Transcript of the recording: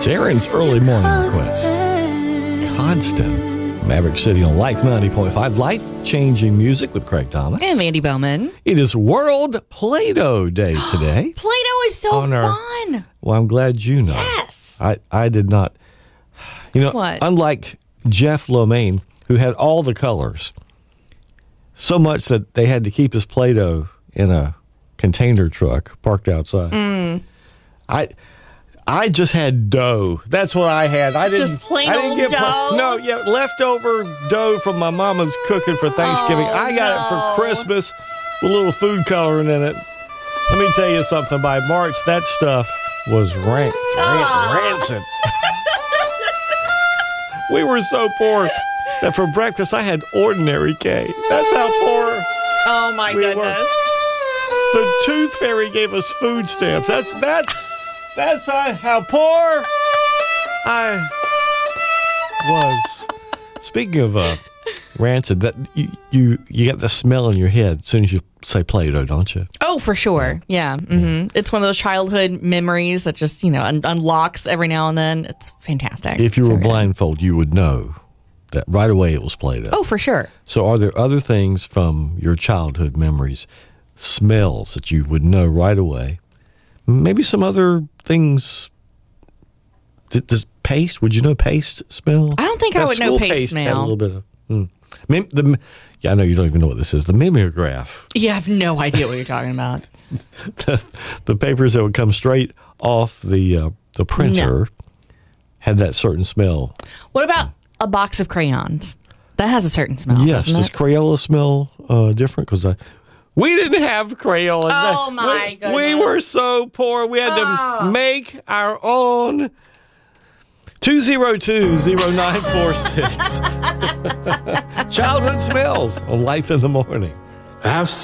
It's Aaron's early morning request. Constant. Maverick City on Life 90.5. Life-changing music with Craig Thomas. And Mandy Bowman. It is World Play-Doh Day today. Play-Doh is so fun. Well, I'm glad you know. Yes. I did not. You know, What? unlike Jeff Lomaine, who had all the colors, so much that they had to keep his Play-Doh in a container truck parked outside. I just had dough. That's what I had. I didn't Just plain I didn't old get dough? leftover dough from my mama's cooking for Thanksgiving. I got it for Christmas with a little food coloring in it. Let me tell you something. By March, that stuff was rancid. We were so poor that for breakfast I had ordinary cake. That's how poor Oh, my we goodness. were. The Tooth Fairy gave us food stamps. That's how poor I was. Speaking of rancid, that you get the smell in your head as soon as you say Play-Doh, don't you? Oh, for sure. Yeah. Mm-hmm. It's one of those childhood memories that just, unlocks every now and then. It's fantastic. If you So were good. blindfolded, you would know that right away it was Play-Doh. Oh, for sure. So are there other things from your childhood memories, smells that you would know right away? Maybe some other things. Does paste? Would you know paste smell? I don't think I would know school paste Had a smell. little bit of. I know you don't even know what this is. The mimeograph, You have no idea what you're talking about. the papers that would come straight off the printer, had that certain smell. What about a box of crayons? That has a certain smell. Yes, doesn't does it? Crayola smell different? Because we didn't have Crayola. Oh, my We goodness. were so poor. We had to make our own. 202-0946. Childhood smells on Life in the Morning.